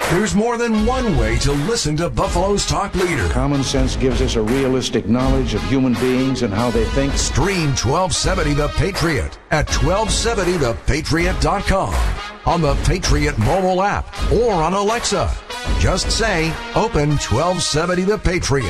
There's more than one way to listen to Buffalo's talk leader. Common sense gives us a realistic knowledge of human beings and how they think. Stream 1270 The Patriot at 1270thepatriot.com, on the Patriot mobile app, or on Alexa. Just say, open 1270 The Patriot.